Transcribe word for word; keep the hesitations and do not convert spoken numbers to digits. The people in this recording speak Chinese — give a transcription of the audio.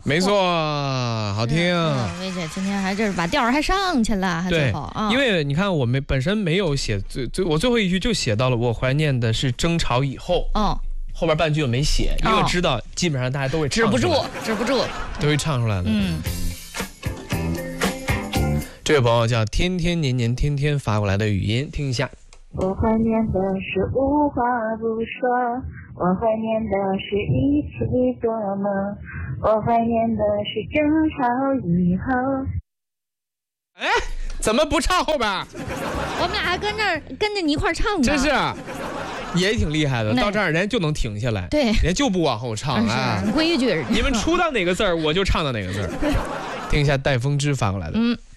没错，好听。 薇姐今天还这是把调儿还上去了，还最后啊， 因为你看我们本身没有写最最，我最后一句就写到了我怀念的是争吵以后， 哦， 后边半句我没写，因为我知道基本上大家都会止不住，止不住， 都会唱出来的。 嗯。 这位朋友叫天天年年天天发过来的语音，听一下。 我怀念的是无话不说，我怀念的是一起做梦，我怀念的是争吵以后。 哎，怎么不唱后边？ 我们俩还跟这儿跟着你一块唱呢。 真是，也挺厉害的。到这儿人家就能停下来， 对， 人家就不往后唱啊。 规矩。 你们出到哪个字儿，我就唱到哪个字儿。听一下戴风之发过来的。 嗯。